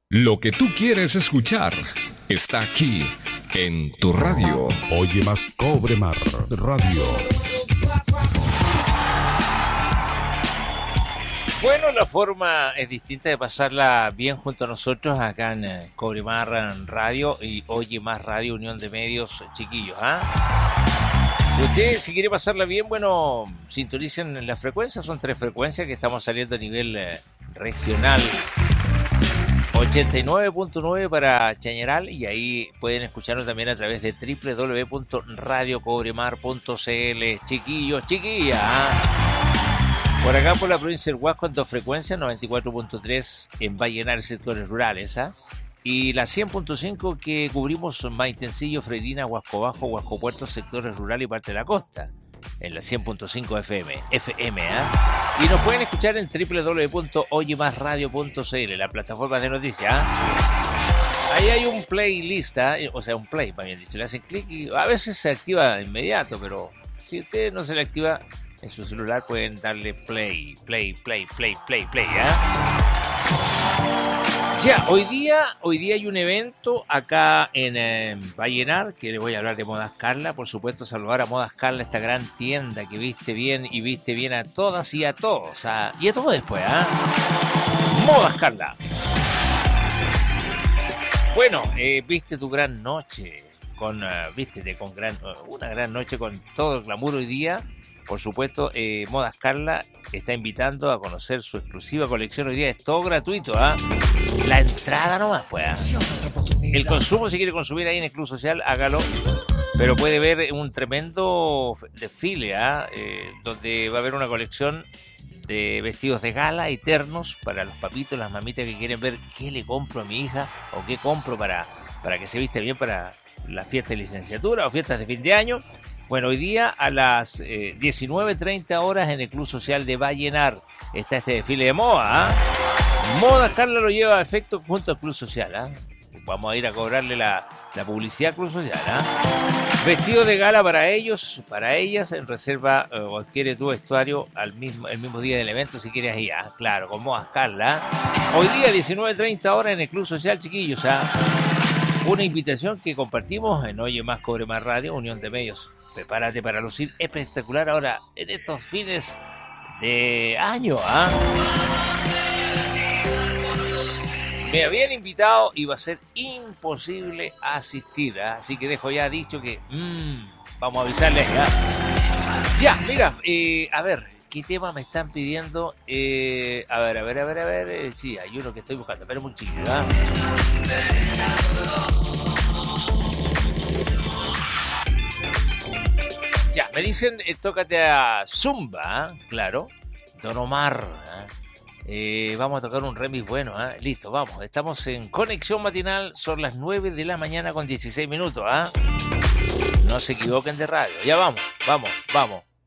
Lo que tú quieres escuchar está aquí en tu radio. Oye más Cobre Mar Radio. Bueno, la forma es distinta de pasarla bien junto a nosotros acá en Cobre Mar Radio y Oye Más Radio, Unión de Medios, chiquillos, Usted, si quiere pasarla bien, bueno, sintonicen las frecuencias, son 3 frecuencias que estamos saliendo a nivel regional. 89.9 para Chañaral, y ahí pueden escucharnos también a través de www.radiocobremar.cl. Chiquillos, chiquillas, Por acá por la provincia del Huasco en 2 frecuencias, 94.3 en Vallenar, sectores rurales, y la 100.5 que cubrimos Maitencillo, Freirina, Huasco Bajo, Huasco Puerto, sectores rurales y parte de la costa, en la 100.5 FM, Y nos pueden escuchar en www.oyemasradio.cl, la plataforma de noticias, Ahí hay un playlist, o sea, un play, más bien dicho. Le hacen clic y a veces se activa de inmediato, pero si usted no se le activa en su celular, pueden darle play, Ya, hoy día hay un evento acá en Vallenar, que le voy a hablar de Modas Carla. Por supuesto, saludar a Modas Carla, esta gran tienda que viste bien y viste bien a todas y a todos. Y a todo después, Modas Carla. Bueno, viste tu gran noche, vístete con una gran noche con todo el glamour hoy día. Por supuesto, Modas Carla está invitando a conocer su exclusiva colección. Hoy día es todo gratuito, La entrada nomás, pues. El consumo, si quiere consumir ahí en el Club Social, hágalo. Pero puede ver un tremendo desfile, donde va a haber una colección de vestidos de gala y ternos para los papitos, las mamitas que quieren ver qué le compro a mi hija o qué compro para que se viste bien para la fiesta de licenciatura o fiestas de fin de año. Bueno, hoy día a las 19:30 horas en el Club Social de Vallenar está este desfile de moda, Modas Carla lo lleva a efecto junto al Club Social, Vamos a ir a cobrarle la publicidad al Club Social, Vestido de gala para ellos, para ellas, en reserva o adquiere tu vestuario el mismo día del evento si quieres ir, claro, con Modas Carla. Hoy día 19:30 horas en el Club Social, chiquillos, Una invitación que compartimos en Oye Más Cobre Más Radio, Unión de Medios. Prepárate para lucir espectacular ahora en estos fines de año, Me habían invitado y va a ser imposible asistir, así que dejo ya dicho que vamos a avisarles, Ya, mira, a ver, ¿qué tema me están pidiendo? A ver, sí, hay uno que estoy buscando, pero muy chiquito, Ya, me dicen, tócate a Zumba, claro, Don Omar, vamos a tocar un remix bueno, listo, vamos, estamos en Conexión Matinal, son las 9 de la mañana con 16 minutos, no se equivoquen de radio, ya vamos.